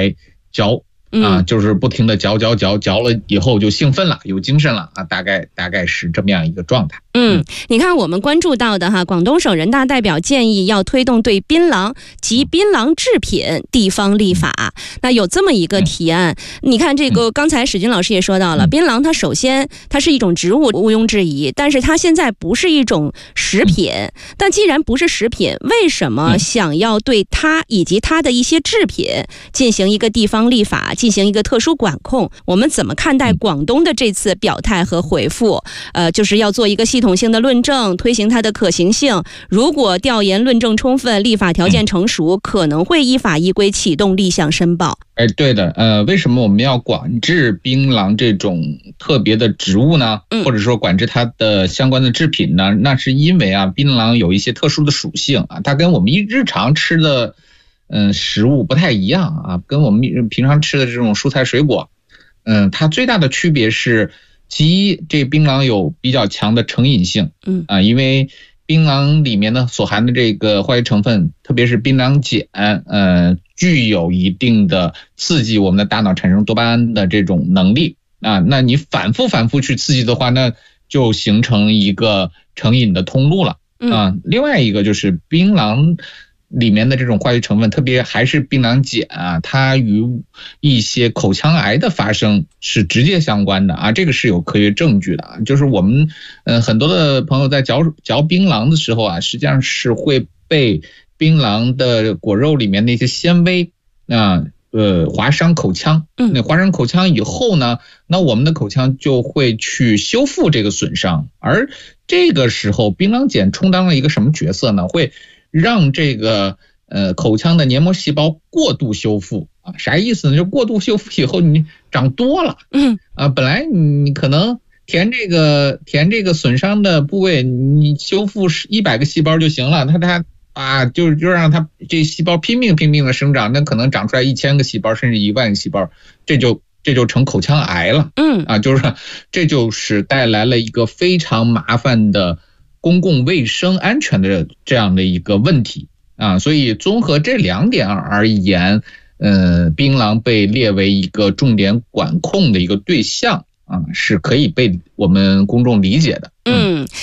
来嚼就是不停的嚼了以后就兴奋了，有精神了大概是这么样一个状态。 你看我们关注到的广东省人大代表建议要推动对槟榔及槟榔制品地方立法，那有这么一个提案。你看这个刚才史军老师也说到了，槟榔它首先它是一种植物，毋庸置疑，但是它现在不是一种食品。但既然不是食品，为什么想要对它以及它的一些制品进行一个地方立法，进行一个特殊管控？我们怎么看待广东的这次表态和回复？就是要做一个系统性的论证，推行它的可行性。如果调研论证充分，立法条件成熟，可能会依法依规启动立项申报。 对的，为什么我们要管制槟榔这种特别的植物呢？或者说管制它的相关的制品呢？那是因为槟榔有一些特殊的属性它跟我们日常吃的食物不太一样跟我们平常吃的这种蔬菜水果，它最大的区别是，其一，这槟榔有比较强的成瘾性，因为槟榔里面呢所含的这个化学成分，特别是槟榔碱，具有一定的刺激我们的大脑产生多巴胺的这种能力那你反复去刺激的话，那就形成一个成瘾的通路了另外一个就是槟榔里面的这种化学成分，特别还是槟榔碱它与一些口腔癌的发生是直接相关的这个是有科学证据的就是我们很多的朋友在嚼槟榔的时候实际上是会被槟榔的果肉里面那些纤维划伤口腔，那划伤口腔以后呢，那我们的口腔就会去修复这个损伤，而这个时候槟榔碱充当了一个什么角色呢？会让这个口腔的黏膜细胞过度修复啥意思呢？就过度修复以后你长多了，本来你可能填这个损伤的部位，你修复100个细胞就行了，它就让它这细胞拼命的生长，那可能长出来1000个细胞，甚至1万个细胞，这就成口腔癌了。这就是带来了一个非常麻烦的公共卫生安全的这样的一个问题所以综合这2点而言，槟榔被列为一个重点管控的一个对象是可以被我们公众理解的。